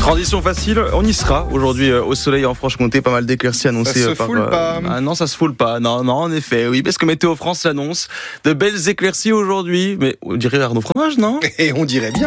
Transition facile, on y sera aujourd'hui au soleil en Franche-Comté, pas mal d'éclaircies annoncées. Ça se foule pas. Ah non, ça se foule pas. Non, en effet, oui, parce que Météo France l'annonce. De belles éclaircies aujourd'hui, mais on dirait Arnaud Fromage, non ? Et on dirait bien.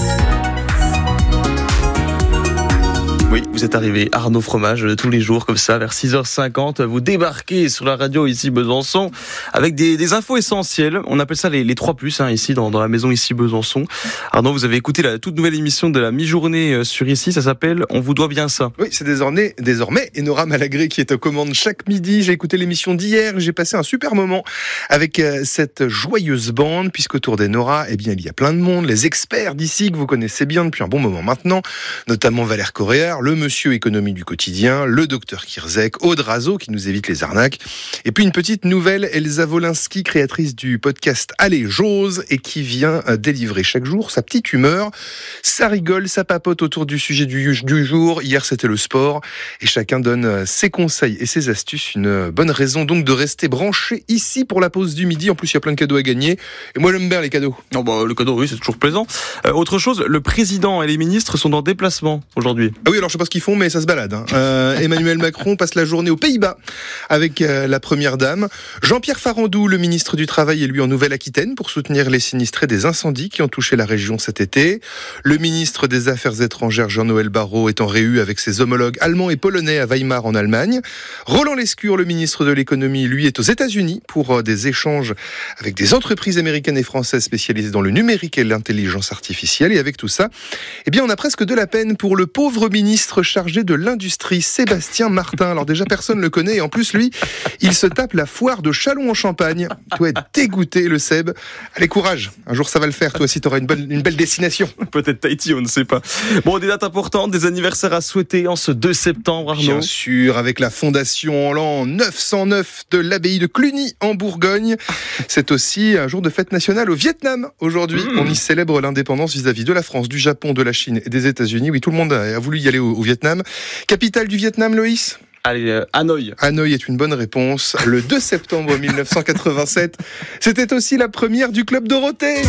Oui, vous êtes arrivé, Arnaud Fromage, tous les jours, comme ça, vers 6h50. Vous débarquez sur la radio ici, Besançon, avec des infos essentielles. On appelle ça les 3+, ici, dans la maison ici, Besançon. Arnaud, vous avez écouté la toute nouvelle émission de la mi-journée sur ici, ça s'appelle « On vous doit bien ça ». Oui, c'est désormais Enora Malagré qui est aux commandes chaque midi. J'ai écouté l'émission d'hier, j'ai passé un super moment avec cette joyeuse bande, puisqu'autour d'Enora, il y a plein de monde, les experts d'ici que vous connaissez bien depuis un bon moment maintenant, notamment Valère Coréard, le monsieur économie du quotidien, le docteur Kirzek, Aude Razo qui nous évite les arnaques, et puis une petite nouvelle, Elsa Wolinski, créatrice du podcast Allez J'ose, et qui vient délivrer chaque jour sa petite humeur. Ça rigole, ça papote autour du sujet du jour. Hier c'était le sport, et chacun donne ses conseils et ses astuces. Une bonne raison donc de rester branché ici pour la pause du midi. En plus il y a plein de cadeaux à gagner, et moi j'aime bien les cadeaux. Le cadeau, oui, c'est toujours plaisant. Autre chose, le président et les ministres sont en déplacement aujourd'hui. Ah oui, alors je sais pas ce qu'ils font, mais ça se balade. Emmanuel Macron passe la journée aux Pays-Bas avec la première dame. Jean-Pierre Farandou, le ministre du Travail, est lui en Nouvelle-Aquitaine pour soutenir les sinistrés des incendies qui ont touché la région cet été. Le ministre des Affaires étrangères, Jean-Noël Barrot, est en réu avec ses homologues allemands et polonais à Weimar en Allemagne. Roland Lescure, le ministre de l'économie, lui, est aux États-Unis pour des échanges avec des entreprises américaines et françaises spécialisées dans le numérique et l'intelligence artificielle. Et avec tout ça, on a presque de la peine pour le pauvre ministre chargé de l'industrie, Sébastien Martin. Alors déjà, personne ne le connaît, et en plus, lui, il se tape la foire de Châlons en Champagne. Tu dois être dégoûté, le Seb. Allez, courage. Un jour, ça va le faire, toi aussi, t'auras une belle destination. Peut-être Tahiti, on ne sait pas. Bon, des dates importantes, des anniversaires à souhaiter en ce 2 septembre, Arnaud. Bien sûr, avec la fondation en l'an 909 de l'abbaye de Cluny, en Bourgogne. C'est aussi un jour de fête nationale au Vietnam. Aujourd'hui, on y célèbre l'indépendance vis-à-vis de la France, du Japon, de la Chine et des États-Unis. Oui, tout le monde a voulu y aller au Vietnam. Capitale du Vietnam, Loïs ? Allez, Hanoï. Hanoï est une bonne réponse. Le 2 septembre 1987, c'était aussi la première du Club Dorothée.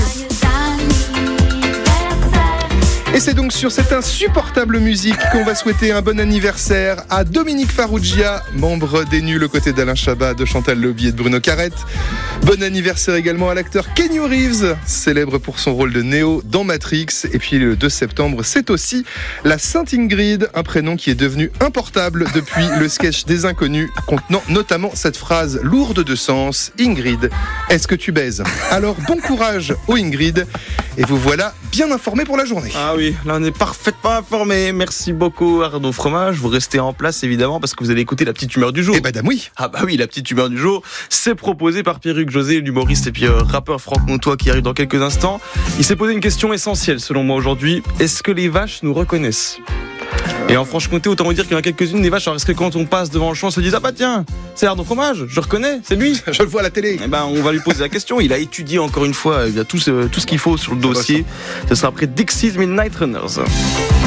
Et c'est donc sur cette insupportable musique qu'on va souhaiter un bon anniversaire à Dominique Farrugia, membre des Nuls aux côtés d'Alain Chabat, de Chantal Lobby et de Bruno Carrette. Bon anniversaire également à l'acteur Keanu Reeves, célèbre pour son rôle de Neo dans Matrix. Et puis le 2 septembre, c'est aussi la Sainte Ingrid, un prénom qui est devenu importable depuis le sketch des Inconnus, contenant notamment cette phrase lourde de sens: Ingrid, est-ce que tu baises ? Alors bon courage aux Ingrid, et vous voilà bien informés pour la journée. Ah oui, là on est parfaitement informés. Merci beaucoup Arnaud Fromage. Vous restez en place évidemment parce que vous allez écouter la petite humeur du jour. Dame oui. Ah bah oui, la petite humeur du jour, c'est proposé par Pierruc José, l'humoriste et puis rappeur franc-comtois qui arrive dans quelques instants. Il s'est posé une question essentielle selon moi aujourd'hui. Est-ce que les vaches nous reconnaissent ? Et en Franche-Comté, autant vous dire qu'il y en a quelques-unes des vaches. Alors est-ce que quand on passe devant le champ, on se dit: ah bah tiens, c'est Arnaud Fromage, je reconnais, c'est lui. Je le vois à la télé. Eh ben, on va lui poser la question. Il a étudié encore une fois, il a tout ce qu'il faut sur le dossier. Ce sera après Dixie's Midnight Runners.